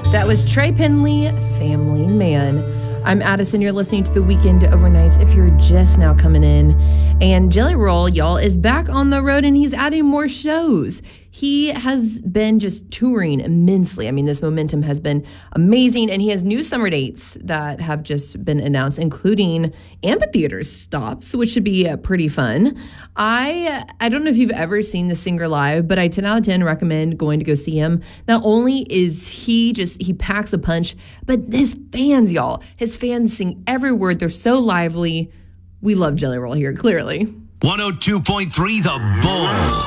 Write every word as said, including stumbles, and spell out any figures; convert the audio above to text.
That was Trey Penley, Family Man. I'm Addison. You're listening to The Weekend Overnights if you're just now coming in. And Jelly Roll, y'all, is back on the road and he's adding more shows. He has been just touring immensely. I mean, this momentum has been amazing. And he has new summer dates that have just been announced, including amphitheater stops, which should be uh, pretty fun. I I don't know if you've ever seen the singer live, but I ten out of ten recommend going to go see him. Not only is he just, he packs a punch, but his fans, y'all, his fans sing every word. They're so lively. We love Jelly Roll here, clearly. one oh two point three The Bull.